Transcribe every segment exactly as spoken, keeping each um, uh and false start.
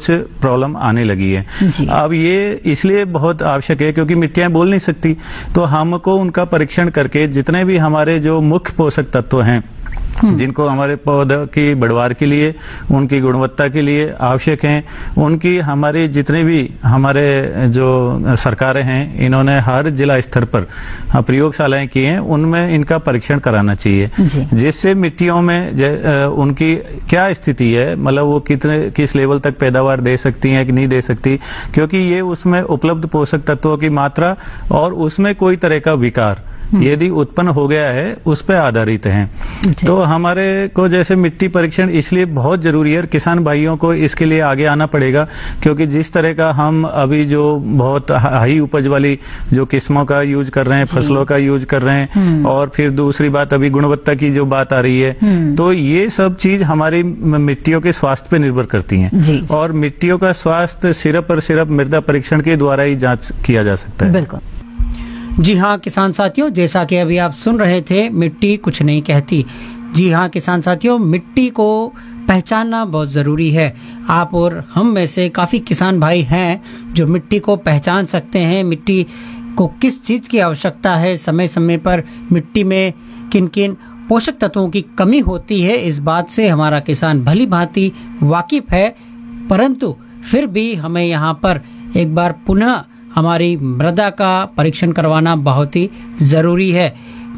कुछ प्रॉब्लम आने लगी है। अब ये इसलिए बहुत आवश्यक है क्योंकि मिट्टियां बोल नहीं सकती, तो हमको उनका परीक्षण करके जितने भी हमारे जो मुख्य पोषक तत्व हैं जिनको हमारे पौधे की बढ़वार के लिए, उनकी गुणवत्ता के लिए आवश्यक हैं, उनकी हमारे जितने भी हमारे जो सरकारें हैं इन्होंने हर जिला स्तर पर प्रयोगशालाएं की हैं, उनमें इनका परीक्षण कराना चाहिए, जिससे मिट्टियों में उनकी क्या स्थिति है, मतलब वो कितने किस लेवल तक पैदावार दे सकती हैं कि नहीं दे सकती, क्योंकि ये उसमें उपलब्ध पोषक तत्वों की मात्रा और उसमें कोई तरह का विकार यदि उत्पन्न हो गया है उस पर आधारित हैं। तो हमारे को जैसे मिट्टी परीक्षण इसलिए बहुत जरूरी है, किसान भाइयों को इसके लिए आगे आना पड़ेगा, क्योंकि जिस तरह का हम अभी जो बहुत हाई उपज वाली जो किस्मों का यूज कर रहे हैं, फसलों का यूज कर रहे हैं, और फिर दूसरी बात अभी गुणवत्ता की जो बात आ रही है, तो ये सब चीज हमारी मिट्टियों के स्वास्थ्य पे निर्भर करती हैं, और मिट्टियों का स्वास्थ्य सिर्फ और सिर्फ मृदा परीक्षण के द्वारा ही जांच किया जा सकता है। बिल्कुल। जी हाँ किसान साथियों, जैसा कि अभी आप सुन रहे थे, मिट्टी कुछ नहीं कहती। जी हाँ किसान साथियों, मिट्टी को पहचानना बहुत ज़रूरी है। आप और हम में से काफ़ी किसान भाई हैं जो मिट्टी को पहचान सकते हैं, मिट्टी को किस चीज़ की आवश्यकता है, समय समय पर मिट्टी में किन किन पोषक तत्वों की कमी होती है, इस बात से हमारा किसान भली भांति वाकिफ है। परंतु फिर भी हमें यहाँ पर एक बार पुनः हमारी मृदा का परीक्षण करवाना बहुत ही जरूरी है।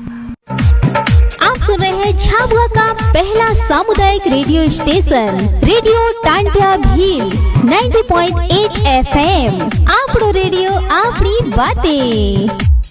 आप सुन रहे हैं झाबुआ का पहला सामुदायिक radio station radio Tantia Bhil नब्बे पॉइंट आठ एफएम। आपड़ो रेडियो आपड़ी बातें।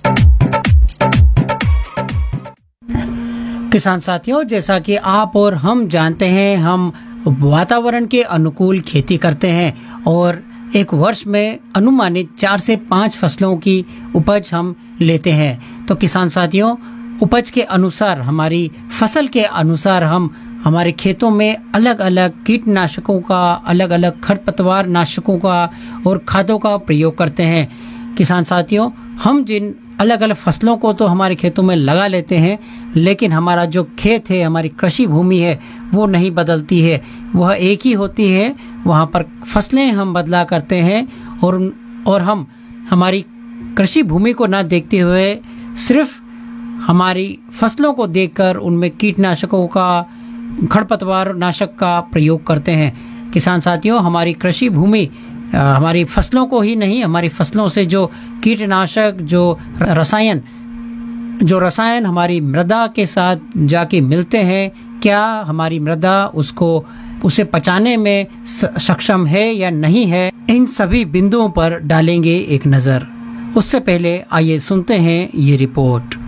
किसान साथियों, जैसा कि आप और हम जानते हैं, हम वातावरण के अनुकूल खेती करते हैं और एक वर्ष में अनुमानित चार से पाँच फसलों की उपज हम लेते हैं। तो किसान साथियों, उपज के अनुसार, हमारी फसल के अनुसार हम हमारे खेतों में अलग अलग कीटनाशकों का, अलग अलग खरपतवार नाशकों का और खादों का प्रयोग करते हैं। किसान साथियों, हम जिन अलग अलग फसलों को तो हमारे खेतों में लगा लेते हैं, लेकिन हमारा जो खेत है, हमारी कृषि भूमि है, वो नहीं बदलती है, वह एक ही होती है। वहाँ पर फसलें हम बदला करते हैं और और हम हमारी कृषि भूमि को ना देखते हुए सिर्फ हमारी फसलों को देखकर उनमें कीटनाशकों का, खरपतवार नाशक का प्रयोग करते हैं। किसान साथियों, हमारी कृषि भूमि हमारी फसलों को ही नहीं, हमारी फसलों से जो कीटनाशक, जो रसायन जो रसायन हमारी मृदा के साथ जाके मिलते हैं, क्या हमारी मृदा उसको उसे पचाने में सक्षम है या नहीं है, इन सभी बिंदुओं पर डालेंगे एक नजर। उससे पहले आइए सुनते हैं ये रिपोर्ट।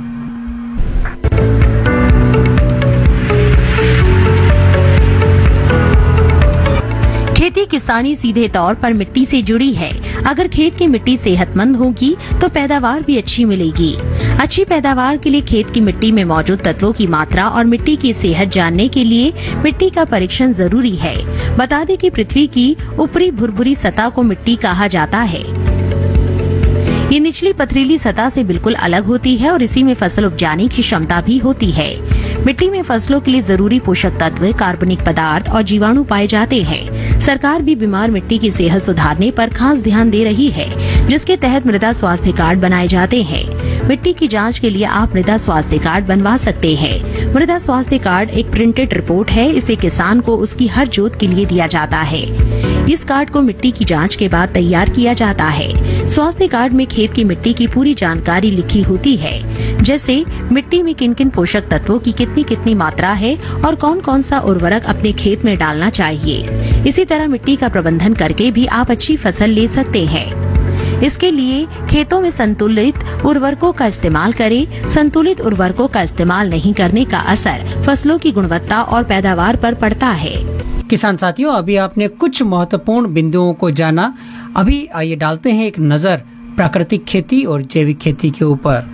खेती किसानी सीधे तौर पर मिट्टी से जुड़ी है। अगर खेत की मिट्टी सेहतमंद होगी तो पैदावार भी अच्छी मिलेगी। अच्छी पैदावार के लिए खेत की मिट्टी में मौजूद तत्वों की मात्रा और मिट्टी की सेहत जानने के लिए मिट्टी का परीक्षण जरूरी है। बता दें कि पृथ्वी की ऊपरी भुरभुरी सतह को मिट्टी कहा जाता है। ये निचली पथरीली सतह से बिल्कुल अलग होती है और इसी में फसल उपजाने की क्षमता भी होती है। मिट्टी में फसलों के लिए जरूरी पोषक तत्व, कार्बनिक पदार्थ और जीवाणु पाए जाते हैं। सरकार भी बीमार मिट्टी की सेहत सुधारने पर खास ध्यान दे रही है, जिसके तहत मृदा स्वास्थ्य कार्ड बनाए जाते हैं। मिट्टी की जांच के लिए आप मृदा स्वास्थ्य कार्ड बनवा सकते हैं। मृदा स्वास्थ्य कार्ड एक प्रिंटेड रिपोर्ट है। इसे किसान को उसकी हर जोत के लिए दिया जाता है। इस कार्ड को मिट्टी की जांच के बाद तैयार किया जाता है। स्वास्थ्य कार्ड में खेत की मिट्टी की पूरी जानकारी लिखी होती है, जैसे मिट्टी में किन किन पोषक तत्वों की कितनी कितनी मात्रा है और कौन कौन सा उर्वरक अपने खेत में डालना चाहिए। इसी तरह मिट्टी का प्रबंधन करके भी आप अच्छी फसल ले सकते हैं। इसके लिए खेतों में संतुलित उर्वरकों का इस्तेमाल करें। संतुलित उर्वरकों का इस्तेमाल नहीं करने का असर फसलों की गुणवत्ता और पैदावार पर पड़ता है। किसान साथियों, अभी आपने कुछ महत्वपूर्ण बिंदुओं को जाना। अभी आइए डालते हैं एक नजर प्राकृतिक खेती और जैविक खेती के ऊपर।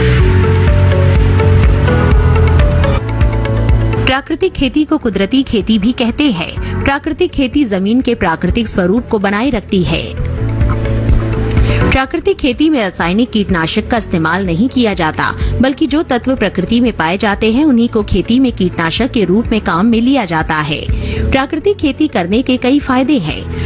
प्राकृतिक खेती को कुदरती खेती भी कहते हैं। प्राकृतिक खेती जमीन के प्राकृतिक स्वरूप को बनाए रखती है। प्राकृतिक खेती में रासायनिक कीटनाशक का इस्तेमाल नहीं किया जाता, बल्कि जो तत्व प्रकृति में पाए जाते हैं उन्हीं को खेती में कीटनाशक के रूप में काम में लिया जाता है। प्राकृतिक खेती करने के कई फायदे हैं।